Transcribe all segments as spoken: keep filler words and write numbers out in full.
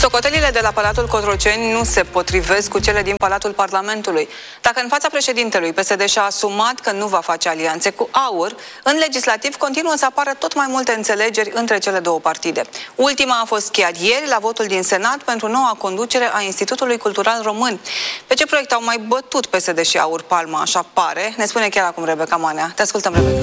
Socotelile de la Palatul Cotroceni nu se potrivesc cu cele din Palatul Parlamentului. Dacă în fața președintelui P S D și-a asumat că nu va face alianțe cu AUR, în legislativ continuă să apară tot mai multe înțelegeri între cele două partide. Ultima a fost chiar ieri la votul din Senat pentru noua conducere a Institutului Cultural Român. Pe ce proiect au mai bătut P S D și AUR palma, așa pare? Ne spune chiar acum Rebecca Manea. Te ascultăm, Rebecca.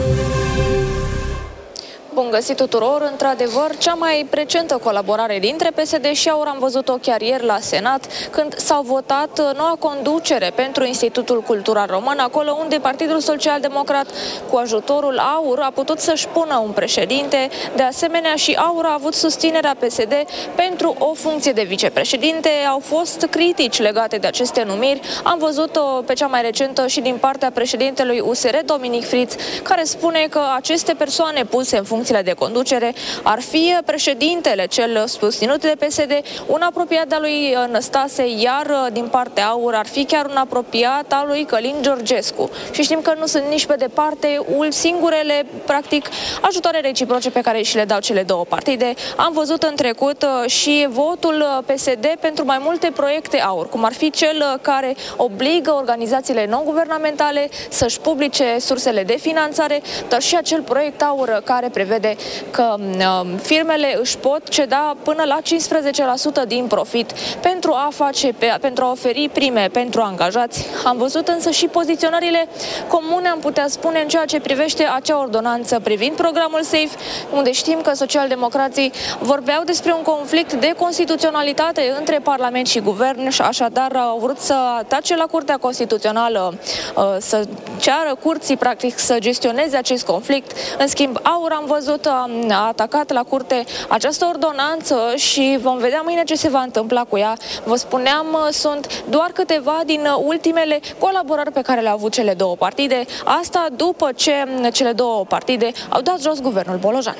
Bun găsit tuturor! Într-adevăr, cea mai recentă colaborare dintre P S D și AUR am văzut-o chiar ieri la Senat, când s-au votat noua conducere pentru Institutul Cultural Român, acolo unde Partidul Social Democrat, cu ajutorul AUR, a putut să-și pună un președinte. De asemenea, și AUR a avut susținerea P S D pentru o funcție de vicepreședinte. Au fost critici legate de aceste numiri. Am văzut-o pe cea mai recentă și din partea președintelui U S R, Dominic Friț, care spune că aceste persoane puse în funcție de conducere ar fi președintele cel susținut de P S D, un apropiat al lui Năstase, iar din partea AUR ar fi chiar un apropiat al lui Călin Georgescu. Și știm că nu sunt nici pe departe singurele, practic, ajutoare reciproce pe care și le dau cele două partide. Am văzut în trecut și votul P S D pentru mai multe proiecte AUR, cum ar fi cel care obligă organizațiile non-guvernamentale să-și publice sursele de finanțare, dar și acel proiect AUR care prevede că uh, firmele își pot ceda până la cincisprezece la sută din profit pentru a face, pe, pentru a oferi prime pentru angajați. Am văzut însă și poziționările comune, am putea spune, în ceea ce privește acea ordonanță privind programul SAFE, unde știm că socialdemocrații vorbeau despre un conflict de constituționalitate între Parlament și Guvern și așadar au vrut să atace la Curtea Constituțională, uh, să ceară curții, practic, să gestioneze acest conflict. În schimb, AUR am văzut, a atacat la curte această ordonanță și vom vedea mâine ce se va întâmpla cu ea. Vă spuneam, sunt doar câteva din ultimele colaborări pe care le-au avut cele două partide. Asta după ce cele două partide au dat jos guvernul Bolojan.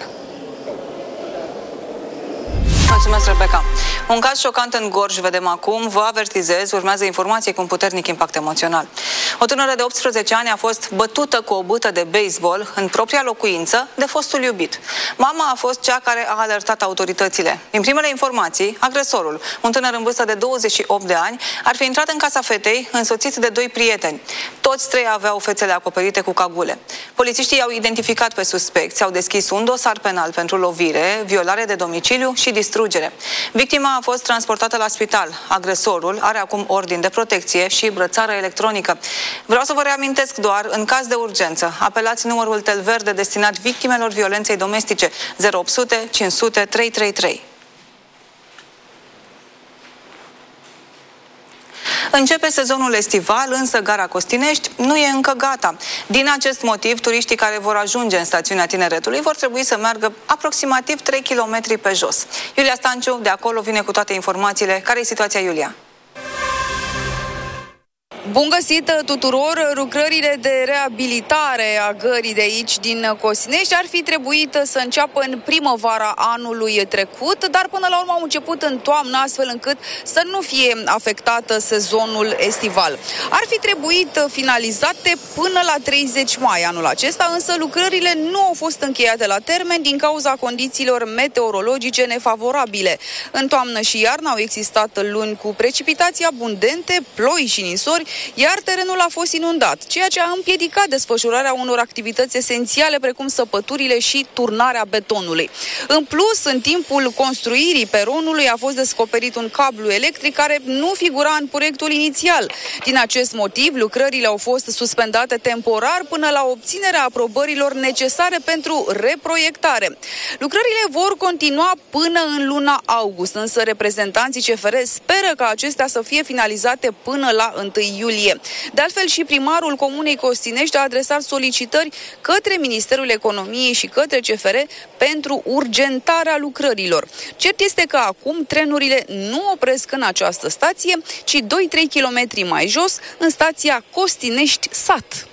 Mulțumesc, Rebecca. Un caz șocant în Gorj vedem acum. Vă avertizez, urmează informații cu un puternic impact emoțional. O tânără de optsprezece ani a fost bătută cu o bâtă de baseball în propria locuință de fostul iubit. Mama a fost cea care a alertat autoritățile. Din primele informații, agresorul, un tânăr în vârstă de douăzeci și opt de ani, ar fi intrat în casa fetei însoțit de doi prieteni. Toți trei aveau fețele acoperite cu cagule. Polițiștii i-au identificat pe suspecți, au deschis un dosar penal pentru lovire, violare de domiciliu și distrugere. Victima a fost transportată la spital. Agresorul are acum ordin de protecție și brățară electronică. Vreau să vă reamintesc doar, în caz de urgență, apelați numărul tel verde destinat victimelor violenței domestice zero opt sute cinci sute trei trei trei. Începe sezonul estival, însă gara Costinești nu e încă gata. Din acest motiv, turiștii care vor ajunge în stațiunea Tineretului vor trebui să meargă aproximativ trei kilometri pe jos. Iulia Stanciu, de acolo, vine cu toate informațiile. Care e situația, Iulia? Bun găsit tuturor! Lucrările de reabilitare a gării de aici din Costinești ar fi trebuit să înceapă în primăvara anului trecut, dar până la urmă au început în toamnă, astfel încât să nu fie afectat sezonul estival. Ar fi trebuit finalizate până la treizeci mai anul acesta, însă lucrările nu au fost încheiate la termen din cauza condițiilor meteorologice nefavorabile. În toamnă și iarnă au existat luni cu precipitații abundente, ploi și nisori, iar terenul a fost inundat, ceea ce a împiedicat desfășurarea unor activități esențiale precum săpăturile și turnarea betonului. În plus, în timpul construirii peronului a fost descoperit un cablu electric care nu figura în proiectul inițial. Din acest motiv, lucrările au fost suspendate temporar până la obținerea aprobărilor necesare pentru reproiectare. Lucrările vor continua până în luna august, însă reprezentanții C F R speră ca acestea să fie finalizate până la întâi iulie. De altfel, și primarul Comunei Costinești a adresat solicitări către Ministerul Economiei și către C F R pentru urgentarea lucrărilor. Cert este că acum trenurile nu opresc în această stație, ci doi trei kilometri mai jos, în stația Costinești Sat.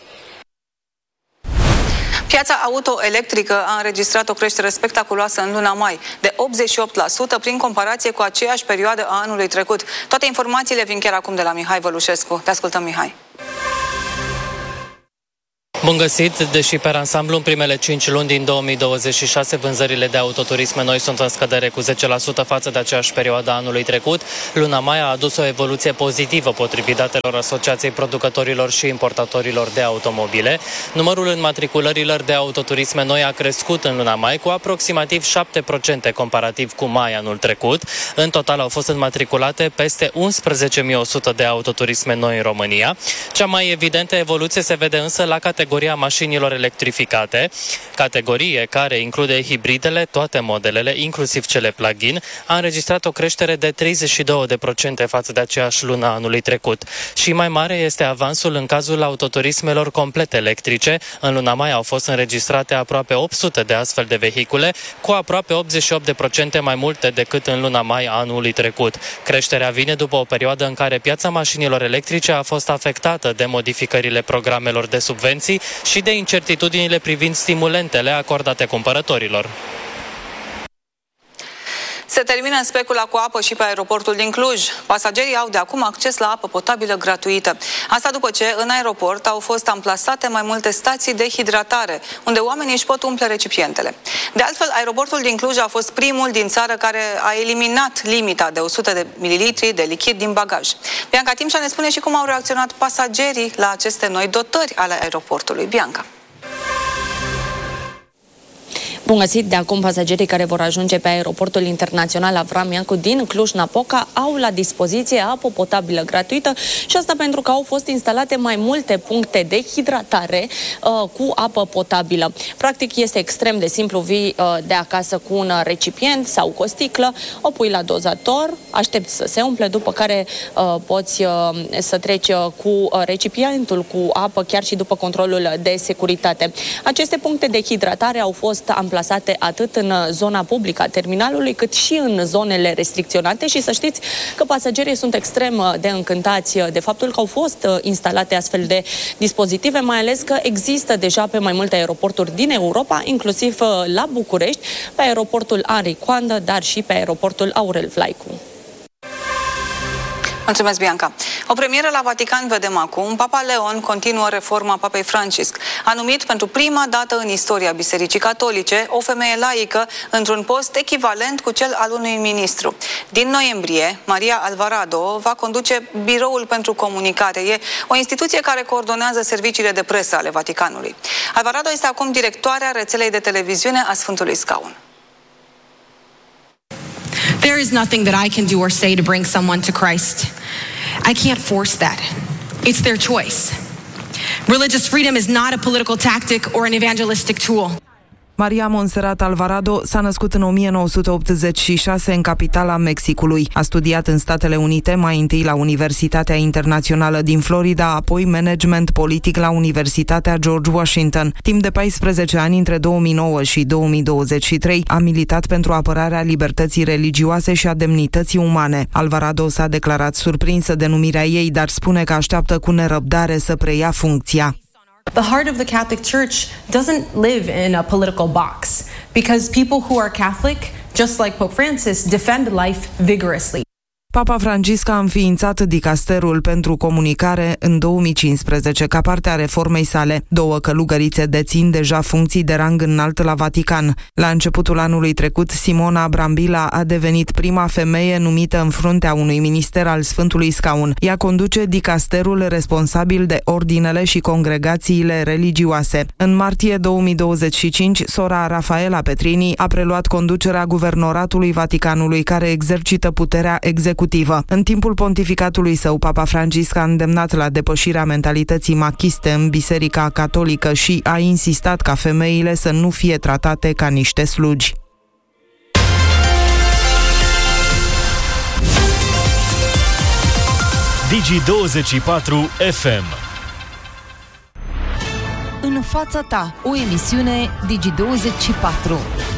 Piața auto-electrică a înregistrat o creștere spectaculoasă în luna mai, de optzeci și opt la sută prin comparație cu aceeași perioadă a anului trecut. Toate informațiile vin chiar acum de la Mihai Vălușescu. Te ascultăm, Mihai. Bun găsit! Deși pe ansamblu în primele cinci luni din două mii douăzeci și șase vânzările de autoturisme noi sunt în scădere cu zece la sută față de aceeași perioadă a anului trecut, luna mai a adus o evoluție pozitivă potrivit datelor Asociației Producătorilor și Importatorilor de Automobile. Numărul înmatriculărilor de autoturisme noi a crescut în luna mai cu aproximativ șapte la sută comparativ cu mai anul trecut. În total au fost înmatriculate peste unsprezece mii o sută de autoturisme noi în România. Cea mai evidentă evoluție se vede însă la categoria mașinilor electrificate, categorie care include hibridele, toate modelele, inclusiv cele plug-in, a înregistrat o creștere de treizeci și doi la sută față de aceeași lună anului trecut. Și mai mare este avansul în cazul autoturismelor complet electrice. În luna mai au fost înregistrate aproape opt sute de astfel de vehicule, cu aproape optzeci și opt la sută mai multe decât în luna mai anului trecut. Creșterea vine după o perioadă în care piața mașinilor electrice a fost afectată de modificările programelor de subvenții și de incertitudinile privind stimulentele acordate cumpărătorilor. Se termină specula cu apă și pe aeroportul din Cluj. Pasagerii au de acum acces la apă potabilă gratuită. Asta după ce în aeroport au fost amplasate mai multe stații de hidratare, unde oamenii își pot umple recipientele. De altfel, aeroportul din Cluj a fost primul din țară care a eliminat limita de o sută de mililitri de lichid din bagaj. Bianca Timșa ne spune și cum au reacționat pasagerii la aceste noi dotări ale aeroportului. Bianca. Bun găsit! De acum, pasagerii care vor ajunge pe aeroportul internațional Avram Iancu din Cluj-Napoca au la dispoziție apă potabilă gratuită și asta pentru că au fost instalate mai multe puncte de hidratare uh, cu apă potabilă. Practic este extrem de simplu, vii uh, de acasă cu un recipient sau cu o sticlă, o pui la dozator, aștepți să se umple, după care uh, poți uh, să treci uh, cu uh, recipientul cu apă chiar și după controlul de securitate. Aceste puncte de hidratare au fost amplasate atât în zona publică a terminalului, cât și în zonele restricționate și să știți că pasagerii sunt extrem de încântați de faptul că au fost instalate astfel de dispozitive, mai ales că există deja pe mai multe aeroporturi din Europa, inclusiv la București, pe aeroportul Henri Coandă, dar și pe aeroportul Aurel Vlaicu. Mulțumesc, Bianca. O premieră la Vatican vedem acum. Papa Leon continuă reforma Papei Francisc. A numit pentru prima dată în istoria Bisericii Catolice o femeie laică într-un post echivalent cu cel al unui ministru. Din noiembrie, Maria Alvarado va conduce Biroul pentru Comunicare. E o instituție care coordonează serviciile de presă ale Vaticanului. Alvarado este acum directoarea rețelei de televiziune a Sfântului Scaun. There is nothing that I can do or say to bring someone to Christ. I can't force that. It's their choice. Religious freedom is not a political tactic or an evangelistic tool. Maria Montserrat Alvarado s-a născut în o mie nouă sute optzeci și șase în capitala Mexicului. A studiat în Statele Unite, mai întâi la Universitatea Internațională din Florida, apoi management politic la Universitatea George Washington. Timp de paisprezece ani, între două mii nouă și două mii douăzeci și trei, a militat pentru apărarea libertății religioase și a demnității umane. Alvarado s-a declarat surprinsă de numirea ei, dar spune că așteaptă cu nerăbdare să preia funcția. The heart of the Catholic Church doesn't live in a political box because people who are Catholic, just like Pope Francis, defend life vigorously. Papa Francisc a înființat dicasterul pentru comunicare în două mii cincisprezece ca parte a reformei sale. Două călugărițe dețin deja funcții de rang înalt la Vatican. La începutul anului trecut, Simona Brambila a devenit prima femeie numită în fruntea unui minister al Sfântului Scaun. Ea conduce dicasterul responsabil de ordinele și congregațiile religioase. În martie două mii douăzeci și cinci, sora Rafaela Petrini a preluat conducerea guvernoratului Vaticanului, care exercită puterea executivă. În timpul pontificatului său, Papa Francisc a îndemnat la depășirea mentalității machiste în Biserica Catolică și a insistat ca femeile să nu fie tratate ca niște slugi. Digi douăzeci și patru F M. În fața ta, o emisiune Digi douăzeci și patru.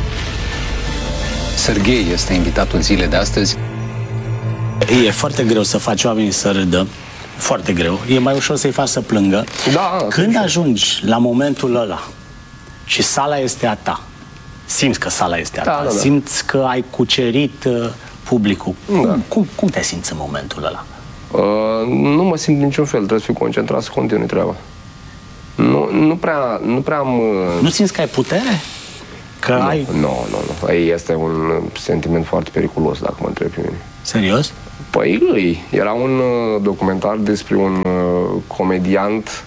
Serghei este invitatul zilei de astăzi. E foarte greu să faci oamenii să râdă, foarte greu. E mai ușor să-i faci să plângă. Da, când ajungi la momentul ăla și sala este a ta, simți că sala este a da, ta, da, da. simți că ai cucerit uh, publicul. Da. Cum, cum, cum te simți în momentul ăla? Uh, nu mă simt niciun fel, trebuie să fiu concentrat să continui treaba. Nu, nu prea, nu prea am... Nu simți că ai putere? Că nu, ai... Nu, nu, nu. Este un sentiment foarte periculos, dacă mă întreb pe mine. Serios? Păi, îi. Era un documentar despre un comediant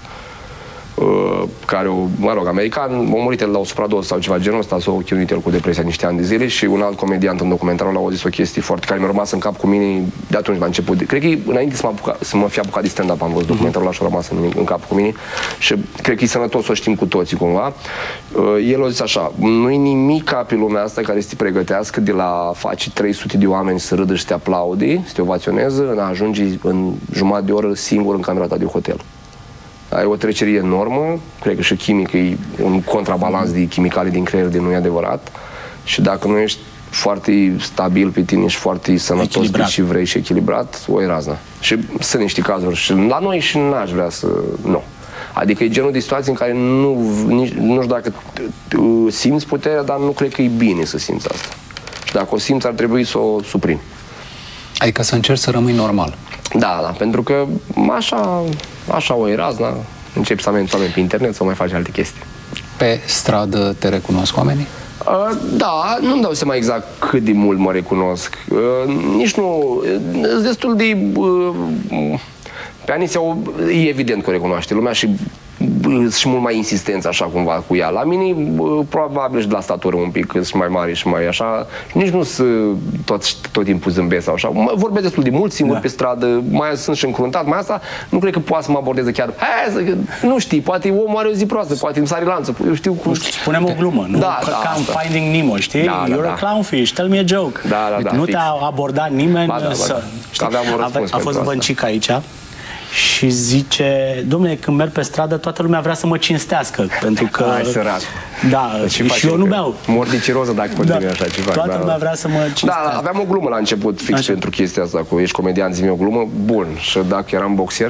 care, mă rog, american, a murit el la o supradoză sau ceva genul ăsta, s-a chinuit el cu depresia niște ani de zile și un alt comediant în documentarul ăla a zis o chestie foarte care mi-a rămas în cap cu mine de atunci la început. Cred că înainte să mă, apuca, să mă fi apucat de stand-up am văzut documentarul ăla și a rămas în, în cap cu mine și cred că e sănătos să o știm cu toții cumva. El a zis așa, nu-i nimic ca pe lumea asta care să te pregătească de la face trei sute de oameni să râdă și să te aplaude, să te ovaționeze, în a ajunge în jumătate de oră singur în camera ta de hotel. Ai o trecere enormă, cred că și chimic e un contrabalans de chimicale din creier de nu e adevărat și dacă nu ești foarte stabil pe tine și foarte sănătos pe și vrei și echilibrat, o e razna. Și sunt niște cazuri și la noi și n-aș vrea să... nu. Adică e genul de situații în care nu, nici, nu știu dacă simți puterea, dar nu cred că e bine să simți asta. Și dacă o simți, ar trebui să o suprimi. Adică să încerci să rămâi normal. Da, da, pentru că așa, așa o e razna, începi să ameninți oameni pe internet sau mai faci alte chestii. Pe stradă te recunosc oamenii? Uh, da, nu-mi dau seama exact cât de mult mă recunosc. Uh, nici nu... Uh, destul de... Uh, pe Aniția e evident că o recunoaște lumea și și mult mai insistență așa cumva cu ea. La mine probabil și de la statură un pic, sunt mai mare și mai așa. Nici nu sunt tot, tot timpul zâmbesc sau așa. Vorbesc destul de mult singur da. pe stradă, mai sunt și încruntat, mai asta nu cred că poate să mă abordeze chiar. Hai, să, nu știi, poate omul are o zi proastă, poate îmi sare lanțul. Eu știu cum. Spunem o glumă, nu? Da, că da, ca în asta. Finding Nemo, știi? Da, da, You're da. a clownfish, tell me a joke. Da, da, da, nu fix. te-a abordat nimeni ba, da, ba, să... da. Aveam un răspuns a, a fost Văncic aici și zice, dom'le, când merg pe stradă, toată lumea vrea să mă cinstească, pentru că... Ai sărat. Da, și, și eu nu beau. Mor de ciroză dacă continui da. așa ceva. Toată da, lumea da. vrea să mă cinstească. Da, aveam o glumă la început fix așa. pentru chestia asta, cu ești comedian, zi-mi o glumă, bun, și dacă eram boxier?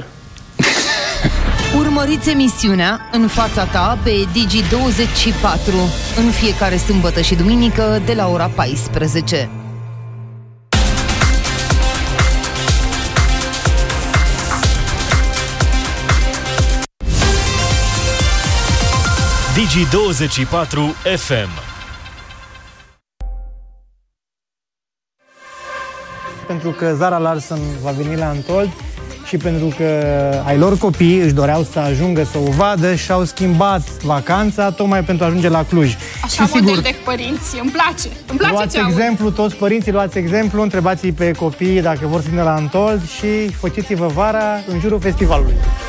Urmăriți emisiunea În fața ta pe Digi douăzeci și patru în fiecare sâmbătă și duminică de la ora paisprezece. Digi douăzeci și patru F M. Pentru că Zara Larsson va veni la Antold și pentru că ai lor copii își doreau să ajungă să o vadă și au schimbat vacanța tocmai pentru a ajunge la Cluj. Așa și model sigur, de părinți, îmi place. Îmi place luați ce exemplu, aud. toți părinții luați exemplu, întrebați-i pe copii dacă vor să vină la Antold și făceți-vă vara în jurul festivalului.